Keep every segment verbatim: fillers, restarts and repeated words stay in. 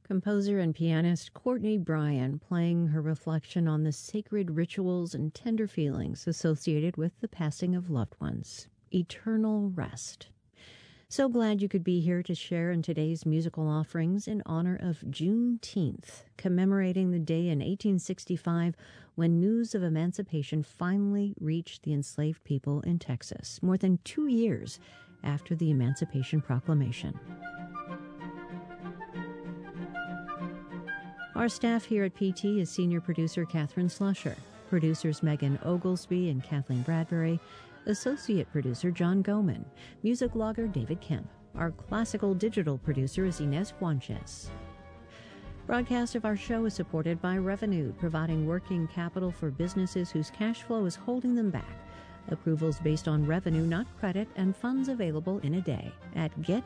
Composer and pianist Courtney Bryan playing her reflection on the sacred rituals and tender feelings associated with the passing of loved ones. Eternal rest. So glad you could be here to share in today's musical offerings in honor of Juneteenth, commemorating the day in eighteen sixty-five when news of emancipation finally reached the enslaved people in Texas, more than two years after the Emancipation Proclamation. Our staff here at P T is senior producer Catherine Slusher, producers Megan Oglesby and Kathleen Bradbury, associate producer John Goman, music logger David Kemp. Our classical digital producer is Inez Juanchez. Broadcast of our show is supported by Revenue, providing working capital for businesses whose cash flow is holding them back. Approvals based on revenue, not credit, and funds available in a day at get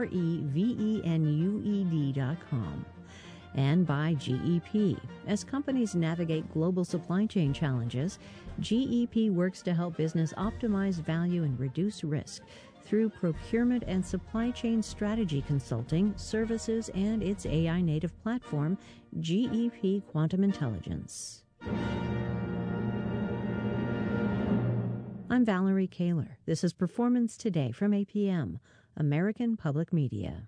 revenued dot com. And by G E P. As companies navigate global supply chain challenges, G E P works to help business optimize value and reduce risk through procurement and supply chain strategy consulting, services, and its A I-native platform, G E P Quantum Intelligence. I'm Valerie Kaler. This is Performance Today from A P M, American Public Media.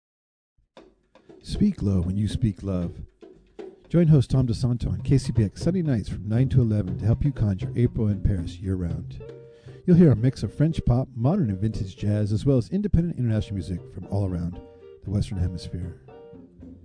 Speak low when you speak love. Join host Tom DeSanto on K C B X Sunday nights from nine to eleven to help you conjure April in Paris year-round. You'll hear a mix of French pop, modern and vintage jazz, as well as independent international music from all around the Western Hemisphere.